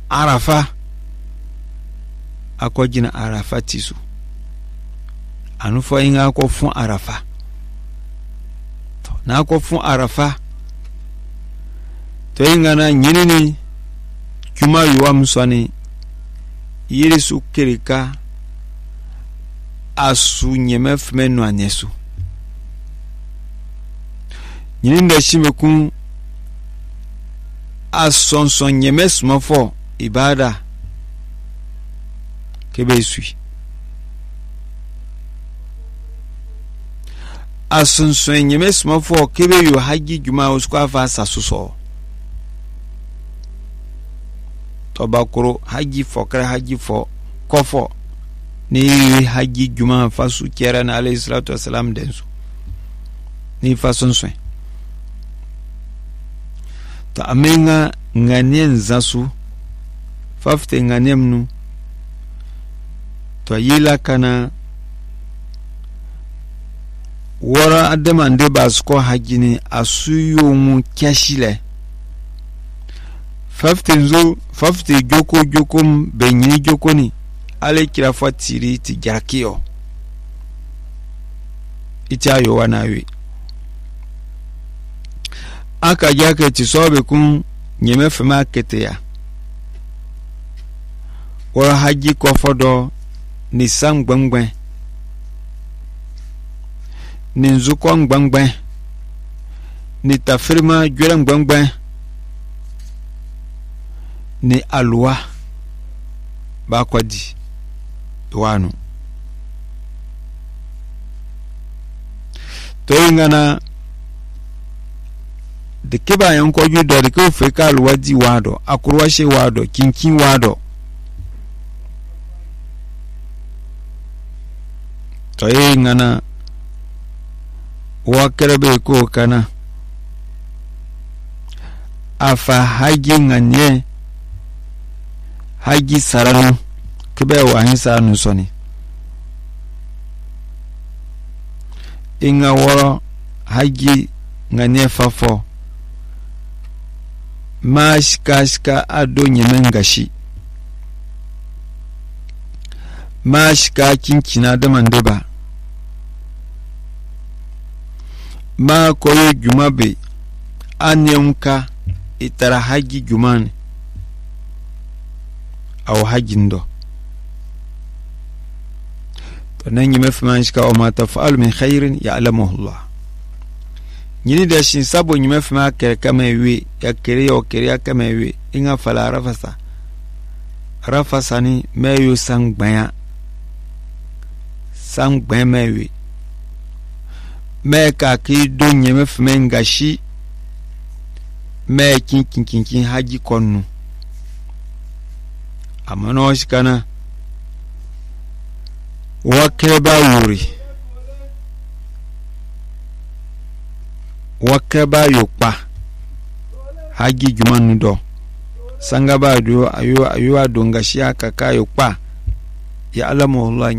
Arafa akɔgyina Arafa ti so anofo yi nga akɔfo Arafa na akɔfo Arafa to yi nga na nyini ni juma yuwam sɔni yiri su kerika asu nyeme fme no anesu nyini nda shimekun asonson nyeme smafo ibada kebe sui asonson nyeme smafo kebe yo haji juma uskwa fa sasuso tobakuro haji fokra haji fo kofo ni haji juma fasu kera na alayhi salatu wassalam densu ni fasonson ta amenga nganien zasu fafte nganemnu to yila kana wara adamande basko hajini asuyo mu kyashile fafte joko benyini joko ni ale kira fatiri ti jarakio iti ayo wanawe aka jake ti sobe kun nyeme fema kete ya wara haji kofodo ni sangbangban ni nzuko ngbangban ni tafirma jwere ngbangban ni alwa bakwadi wanu to ingana de keba yanko judo de ko feka alwadi wado akurwa she wado kinkin wado to ingana wakerebe ko kana afa haji nganye haji saranu kebe wa hinsa nusoni inga woro haji nganye fafo mashika ado nyemengashi mashika kinkina da mandeba ma koyo jumabe anyamka itara haji jumani au hajindo to nanyi mafmanshika o ma taf'alu min khairin ya'lamuhu Allah nyini da shin sabo nyi mafma kere kama wi ya kere yo kere ya kama wi inga fala rafasa ni meyo sangbaya mewi me ka ki do nyi mafma ngashi me kin haji konnu amano shikana wakeba yokpa haji jumanu do sangaba do ayo adonga shi akaka yokpa ya alamu Allah nyi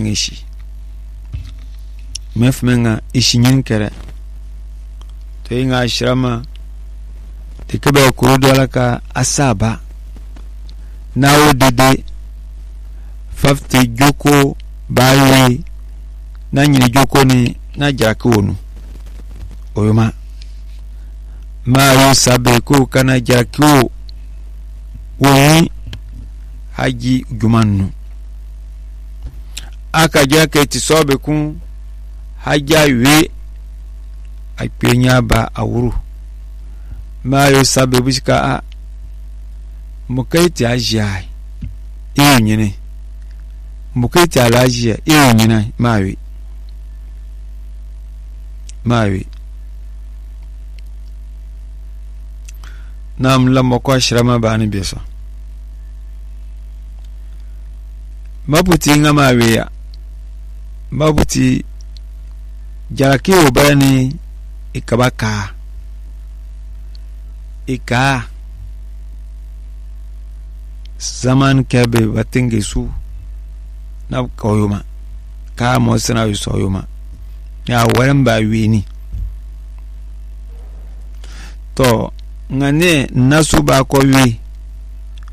mefmenga ishi nyinkere to inga ashrama tikebe kurudo alaka asaba nawo dede fafti joko bayi na nyini joko ni na jaki wonu oyoma mayo sabe ko kana jaki woni haji jumanu aka jake ti sobe kun haja we apenya ba awuru mayo sabe bishika a mukaiti ajai iyo nyine mukaiti alajia iyo nyina mawi nam lamma kwa shirama bani beso mabuti nga mawi ya mabuti jaraki ubani ikabaka zaman kebe batinge su na koyoma ka mo sana yusoyoma ya waran ba wini to ngane nasu ba ko wi